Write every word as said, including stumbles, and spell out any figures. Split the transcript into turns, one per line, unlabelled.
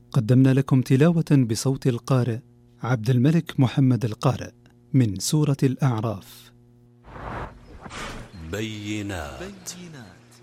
قدمنا لكم تلاوة بصوت القارئ عبد الملك محمد القارئ من سورة الأعراف.
بينات.